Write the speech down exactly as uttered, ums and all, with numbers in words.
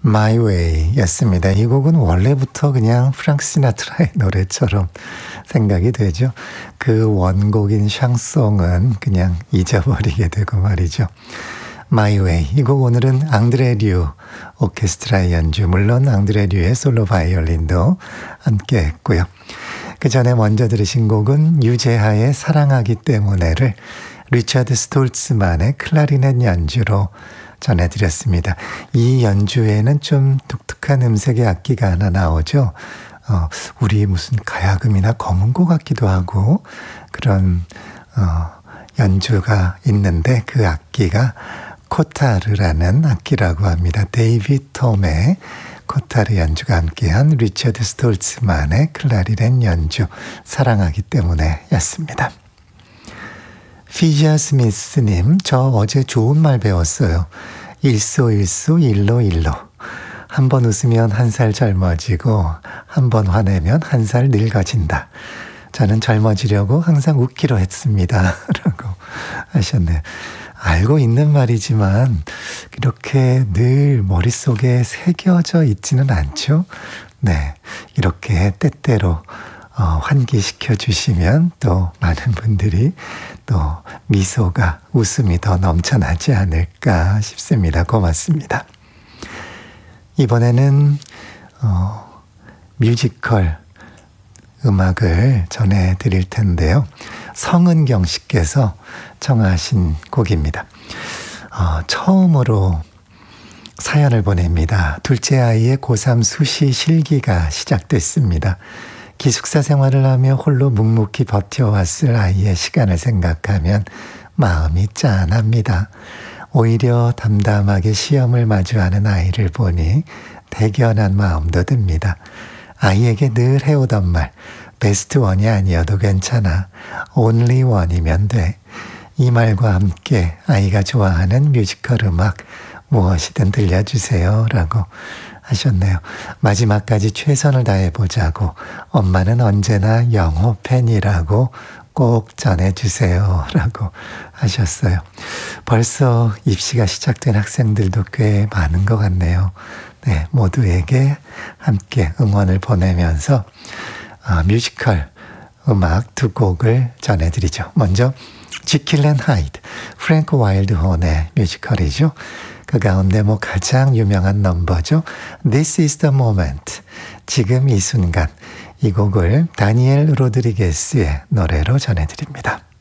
My Way 였습니다. 이 곡은 원래부터 그냥 프랑크 시나트라의 노래처럼 생각이 되죠. 그 원곡인 샹송은 그냥 잊어버리게 되고 말이죠. My Way. 이 곡 오늘은 앙드레 류 오케스트라의 연주, 물론 앙드레 류의 솔로 바이올린도 함께 했고요. 그 전에 먼저 들으신 곡은 유재하의 사랑하기 때문에를 리차드 스톨츠만의 클라리넷 연주로 전해드렸습니다. 이 연주에는 좀 독특한 음색의 악기가 하나 나오죠. 어, 우리 무슨 가야금이나 검은고 같기도 하고 그런 어, 연주가 있는데 그 악기가 코타르라는 악기라고 합니다. 데이비드 톰의 코타르 연주가 함께한 리처드 스톨츠만의 클라리넷 연주 사랑하기 때문에 였습니다. 피지아 스미스님, 저 어제 좋은 말 배웠어요. 일소일소 일로일로. 한 번 웃으면 한 살 젊어지고 한 번 화내면 한 살 늙어진다. 저는 젊어지려고 항상 웃기로 했습니다. 라고 하셨네요. 알고 있는 말이지만 이렇게 늘 머릿속에 새겨져 있지는 않죠. 네, 이렇게 때때로 어, 환기시켜 주시면 또 많은 분들이 또 미소가 웃음이 더 넘쳐나지 않을까 싶습니다. 고맙습니다. 이번에는 어, 뮤지컬 음악을 전해드릴 텐데요. 성은경 씨께서 청하신 곡입니다. 어, 처음으로 사연을 보냅니다. 둘째 아이의 고삼 수시 실기가 시작됐습니다. 기숙사 생활을 하며 홀로 묵묵히 버텨왔을 아이의 시간을 생각하면 마음이 짠합니다. 오히려 담담하게 시험을 마주하는 아이를 보니 대견한 마음도 듭니다. 아이에게 늘 해오던 말, 베스트 원이 아니어도 괜찮아. only 원이면 돼. 이 말과 함께 아이가 좋아하는 뮤지컬 음악 무엇이든 들려주세요. 라고 하셨네요. 마지막까지 최선을 다해보자고 엄마는 언제나 영호 팬이라고 꼭 전해주세요. 라고 하셨어요. 벌써 입시가 시작된 학생들도 꽤 많은 것 같네요. 네, 모두에게 함께 응원을 보내면서 어, 뮤지컬 음악 두 곡을 전해드리죠. 먼저 지킬 앤 하이드, 프랭크 와일드 혼의 뮤지컬이죠. 그 가운데 뭐 가장 유명한 넘버죠. This is the moment. 지금 이 순간. 이 곡을 다니엘 로드리게스의 노래로 전해드립니다.